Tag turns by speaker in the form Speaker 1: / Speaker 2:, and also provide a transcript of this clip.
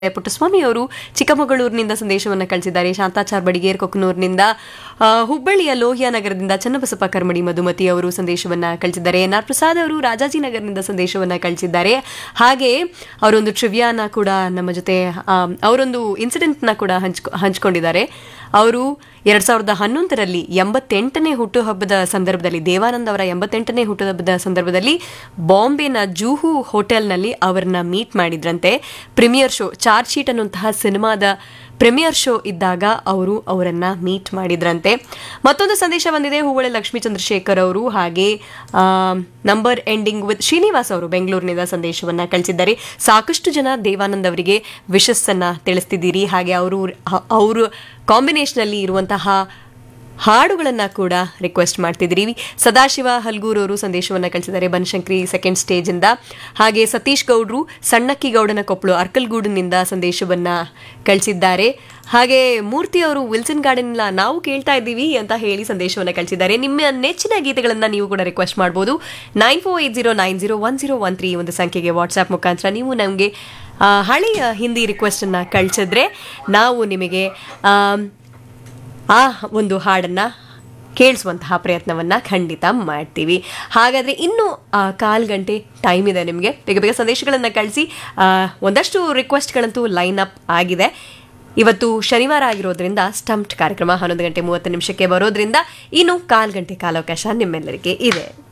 Speaker 1: ಪುಟ್ಟಸ್ವಾಮಿ ಅವರು ಚಿಕ್ಕಮಗಳೂರಿನಿಂದ ಸಂದೇಶವನ್ನು ಕಳಿಸಿದ್ದಾರೆ. ಶಾಂತಾಚಾರ್ ಬಡಿಗೇರ್ ಕೊಕ್ಕನೂರಿನಿಂದ, ಹುಬ್ಬಳ್ಳಿಯ ಲೋಹಿಯಾ ನಗರದಿಂದ ಚನ್ನಬಸಪ್ಪ ಕರ್ಮಡಿ ಮಧುಮತಿ ಅವರು ಸಂದೇಶವನ್ನು ಕಳಿಸಿದ್ದಾರೆ. ಎನ್.ಆರ್. ಪ್ರಸಾದ್ ಅವರು ರಾಜಾಜಿನಗರದಿಂದ ಸಂದೇಶವನ್ನು ಕಳಿಸಿದ್ದಾರೆ. ಹಾಗೆ ಅವರೊಂದು ಟ್ರಿವಿಯಾನ ಕೂಡ ನಮ್ಮ ಜೊತೆ ಅವರೊಂದು ಇನ್ಸಿಡೆಂಟ್ನ ಕೂಡ ಹಂಚ್ಕೊಂಡಿದ್ದಾರೆ. ಅವರು 2011ರಲ್ಲಿ 88ನೇ ಹುಟ್ಟುಹಬ್ಬದ ಸಂದರ್ಭದಲ್ಲಿ, ದೇವಾನಂದ್ ಅವರ 88ನೇ ಹುಟ್ಟುಹಬ್ಬದ ಸಂದರ್ಭದಲ್ಲಿ ಬಾಂಬೆನ ಜೂಹು ಹೋಟೆಲ್ನಲ್ಲಿ ಅವರನ್ನ ಮೀಟ್ ಮಾಡಿದ್ರಂತೆ. ಪ್ರೀಮಿಯರ್ ಶೋ ಚಾರ್ಜ್ ಶೀಟ್ ಅನ್ನುವಂತಹ ಸಿನಿಮಾದ ಪ್ರೀಮಿಯರ್ ಶೋ ಇದ್ದಾಗ ಅವರು ಅವರನ್ನ ಮೀಟ್ ಮಾಡಿದ್ರಂತೆ. ಮತ್ತೊಂದು ಸಂದೇಶ ಬಂದಿದೆ. ಹೂವಳೆ ಲಕ್ಷ್ಮೀ ಚಂದ್ರಶೇಖರ್ ಅವರು, ಹಾಗೆ ನಂಬರ್ ಎಂಡಿಂಗ್ ವಿತ್ ಶ್ರೀನಿವಾಸ್ ಅವರು ಬೆಂಗಳೂರಿನಿಂದ ಸಂದೇಶವನ್ನ ಕಳಿಸಿದ್ದಾರೆ. ಸಾಕಷ್ಟು ಜನ ದೇವಾನಂದ್ ಅವರಿಗೆ ವಿಶಸ್ ಅನ್ನ ತಿಳಿಸ್ತಿದ್ದೀರಿ. ಹಾಗೆ ಅವರು ಕಾಂಬಿನೇಷನ್ ಅಲ್ಲಿ ಇರುವಂತಹ ಹಾಡುಗಳನ್ನ ಕೂಡ ರಿಕ್ವೆಸ್ಟ್ ಮಾಡ್ತಿದ್ದೀರಿ. ಸದಾಶಿವ ಹಲ್ಗೂರ್ ಅವರು ಸಂದೇಶವನ್ನ ಕಳಿಸಿದ್ದಾರೆ ಬನಶಂಕರಿ ಸೆಕೆಂಡ್ ಸ್ಟೇಜ್ ಇಂದ. ಹಾಗೆ ಸತೀಶ್ ಗೌಡ್ರು ಸಣ್ಣಕ್ಕಿ ಗೌಡನ ಕೊಪ್ಪಳು ಅರ್ಕಲ್ಗೂಡಿನಿಂದ ಸಂದೇಶವನ್ನ ಕಳಿಸಿದ್ದಾರೆ. ಹಾಗೆ ಮೂರ್ತಿ ಅವರು ವಿಲ್ಸನ್ ಗಾರ್ಡನ್ ನಾವು ಕೇಳ್ತಾ ಇದ್ದೀವಿ ಅಂತ ಹೇಳಿ ಸಂದೇಶವನ್ನ ಕಳಿಸಿದ್ದಾರೆ. ನಿಮ್ಮ ನೆಚ್ಚಿನ ಗೀತೆಗಳನ್ನ ನೀವು ಕೂಡ ರಿಕ್ವೆಸ್ಟ್ ಮಾಡಬಹುದು. 9480901013 ಒಂದು ಸಂಖ್ಯೆಗೆ ವಾಟ್ಸ್ಆಪ್ ಮುಖಾಂತರ ನೀವು ನಮಗೆ ಹಳೆಯ ಹಿಂದಿ ರಿಕ್ವೆಸ್ಟ್ ಅನ್ನ ಕಳಿಸಿದ್ರೆ ನಾವು ನಿಮಗೆ ಆ ಒಂದು ಹಾಡನ್ನು ಕೇಳಿಸುವಂತಹ ಪ್ರಯತ್ನವನ್ನು ಖಂಡಿತ ಮಾಡ್ತೀವಿ. ಹಾಗಾದರೆ ಇನ್ನೂ 1/4 ಗಂಟೆ ಟೈಮ್ ಇದೆ ನಿಮಗೆ. ಬೇಗ ಬೇಗ ಸಂದೇಶಗಳನ್ನು ಕಳಿಸಿ. ಒಂದಷ್ಟು ರಿಕ್ವೆಸ್ಟ್ಗಳಂತೂ ಲೈನ್ ಅಪ್ ಆಗಿದೆ. ಇವತ್ತು ಶನಿವಾರ ಆಗಿರೋದ್ರಿಂದ ಸ್ಟಂಪ್ಡ್ ಕಾರ್ಯಕ್ರಮ 11 ಗಂಟೆ 30 ನಿಮಿಷಕ್ಕೆ ಬರೋದ್ರಿಂದ ಇನ್ನು 1/4 ಗಂಟೆ ಕಾಲಾವಕಾಶ ನಿಮ್ಮೆಲ್ಲರಿಗೆ ಇದೆ.